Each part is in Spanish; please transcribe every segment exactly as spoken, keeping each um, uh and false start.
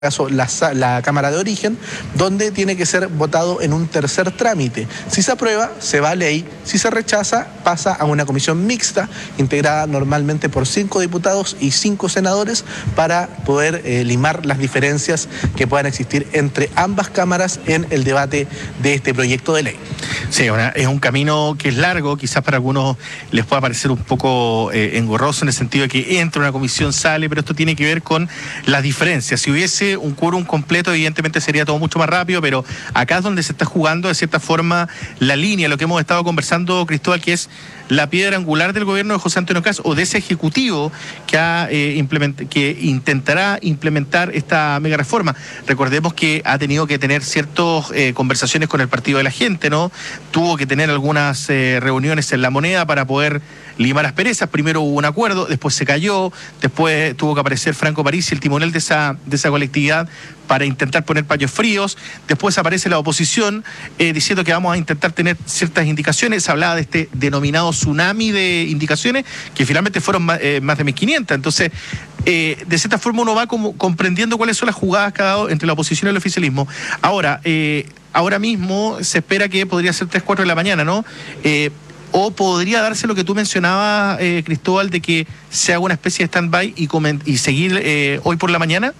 caso la, la Cámara de Origen, donde tiene que ser votado en un tercer trámite. Si se aprueba, se va a ley. Si se rechaza, pasa a una comisión mixta, integrada normalmente por cinco diputados y cinco senadores, para poder eh, limar las diferencias que puedan existir entre ambas cámaras en el debate de este proyecto de ley. Sí, una, es un camino que es largo, quizás para algunos les pueda parecer un poco eh, engorroso en el sentido de que entra una comisión, sale, pero esto tiene que ver con las diferencias. Si hubiese un quórum completo, evidentemente sería todo mucho más rápido, pero acá es donde se está jugando de cierta forma la línea, lo que hemos estado conversando, Cristóbal, que es la piedra angular del gobierno de José Antonio Kast, o de ese ejecutivo que, ha, eh, implement que intentará implementar esta mega reforma. Recordemos que ha tenido que tener ciertas eh, conversaciones con el Partido de la Gente, ¿no? Tuvo que tener algunas eh, reuniones en La Moneda para poder limar asperezas. Primero hubo un acuerdo, después se cayó, después tuvo que aparecer Franco Parisi, el timonel de esa, de esa colectividad, para intentar poner paños fríos. Después aparece la oposición eh, diciendo que vamos a intentar tener ciertas indicaciones. Se hablaba de este denominado tsunami de indicaciones, que finalmente fueron más, eh, más de mil quinientas. Entonces, eh, de cierta forma uno va como comprendiendo cuáles son las jugadas que ha dado entre la oposición y el oficialismo. Ahora, eh, ahora mismo se espera que podría ser tres, cuatro de la mañana, ¿no? Eh, O podría darse lo que tú mencionabas, eh, Cristóbal, de que se haga una especie de stand-by y, y seguir eh, hoy por la mañana.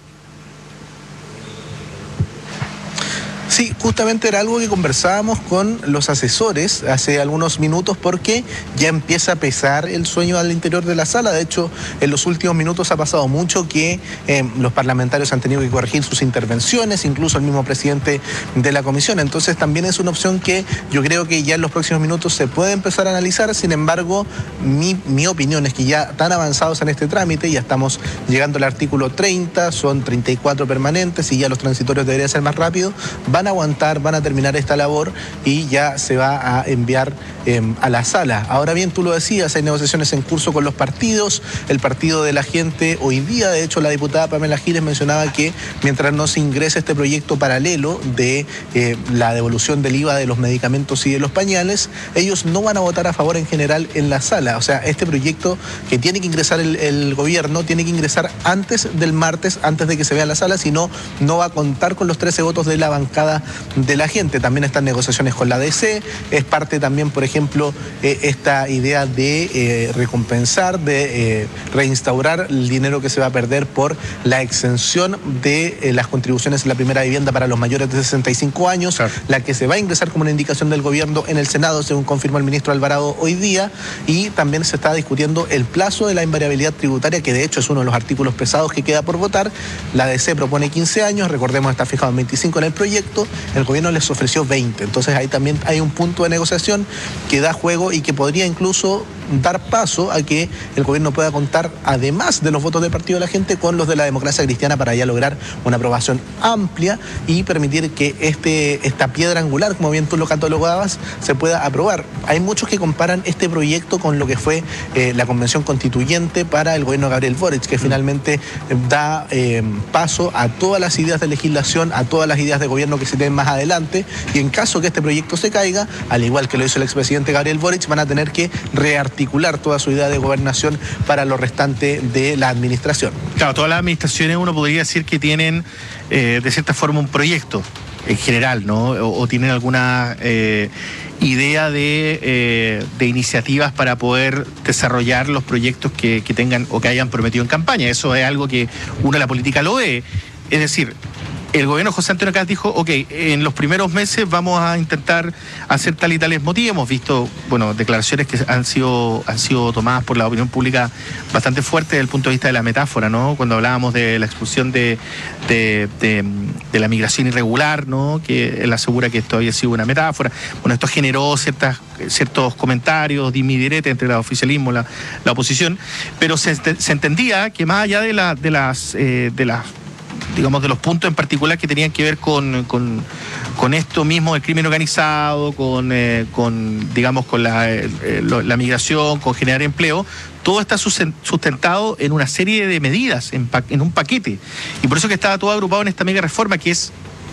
Sí, justamente era algo que conversábamos con los asesores hace algunos minutos, porque ya empieza a pesar el sueño al interior de la sala. De hecho, en los últimos minutos ha pasado mucho que eh, los parlamentarios han tenido que corregir sus intervenciones, incluso el mismo presidente de la comisión. Entonces también es una opción que yo creo que ya en los próximos minutos se puede empezar a analizar. Sin embargo, mi, mi opinión es que ya tan avanzados en este trámite, ya estamos llegando al artículo treinta, son treinta y cuatro permanentes y ya los transitorios deberían ser más rápidos. Van a aguantar, van a terminar esta labor y ya se va a enviar eh, a la sala. Ahora bien, tú lo decías, hay negociaciones en curso con los partidos. El Partido de la Gente hoy día, de hecho, la diputada Pamela Giles mencionaba que mientras no se ingrese este proyecto paralelo de eh, la devolución del I V A de los medicamentos y de los pañales, ellos no van a votar a favor en general en la sala. O sea, este proyecto que tiene que ingresar el, el gobierno tiene que ingresar antes del martes, antes de que se vea la sala, si no, no va a contar con los trece votos de la bancada de la Gente. También están negociaciones con la D C, es parte también, por ejemplo, eh, esta idea de eh, recompensar, de eh, reinstaurar el dinero que se va a perder por la exención de eh, las contribuciones en la primera vivienda para los mayores de sesenta y cinco años, claro, la que se va a ingresar como una indicación del gobierno en el Senado, según confirmó el ministro Alvarado hoy día. Y también se está discutiendo el plazo de la invariabilidad tributaria, que de hecho es uno de los artículos pesados que queda por votar. La D C propone quince años, recordemos está fijado en veinticinco en el proyecto, el gobierno les ofreció veinte, entonces ahí también hay un punto de negociación que da juego y que podría incluso dar paso a que el gobierno pueda contar, además de los votos del Partido de la Gente, con los de la Democracia Cristiana, para ya lograr una aprobación amplia y permitir que este, esta piedra angular, como bien tú lo catalogabas, se pueda aprobar. Hay muchos que comparan este proyecto con lo que fue eh, la Convención Constituyente para el gobierno de Gabriel Boric, que finalmente da eh, paso a todas las ideas de legislación, a todas las ideas de gobierno que se tienen más adelante, y en caso que este proyecto se caiga, al igual que lo hizo el expresidente Gabriel Boric, van a tener que rearticular toda su idea de gobernación para lo restante de la administración. Claro, todas las administraciones uno podría decir que tienen eh, de cierta forma un proyecto en general, ¿no? O, o tienen alguna eh, idea de, eh, de iniciativas para poder desarrollar los proyectos que, que tengan o que hayan prometido en campaña. Eso es algo que uno en la política lo ve. Es decir, el gobierno de José Antonio Kast dijo, ok, en los primeros meses vamos a intentar hacer tal y tales motivos. Hemos visto, bueno, declaraciones que han sido, han sido tomadas por la opinión pública bastante fuertes desde el punto de vista de la metáfora, ¿no? Cuando hablábamos de la expulsión de, de, de, de la migración irregular, ¿no? Que él asegura que esto había sido una metáfora. Bueno, esto generó ciertas, ciertos comentarios, dimidiretes entre el oficialismo y la, la oposición, pero se, se entendía que más allá de, la, de las... Eh, de las digamos, de los puntos en particular que tenían que ver con, con, con esto mismo, el crimen organizado, con, eh, con digamos, con la, eh, la migración, con generar empleo, todo está sustentado en una serie de medidas, en, pa en un paquete. Y por eso que estaba todo agrupado en esta mega reforma, que es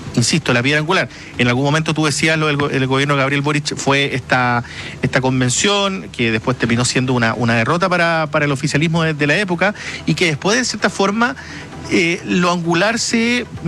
insisto, la piedra angular. En algún momento tú decías, lo del el gobierno de Gabriel Boric fue esta, esta convención, que después terminó siendo una, una derrota para, para el oficialismo de, de la época, y que después, de cierta forma, eh, lo angular se